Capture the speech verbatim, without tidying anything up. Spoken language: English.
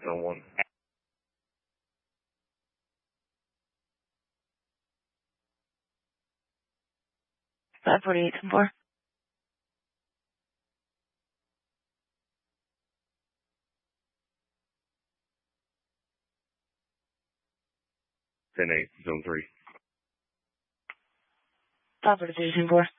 zone one. five forty-eight, ten four. ten eight, zone three. five forty-three, ten four.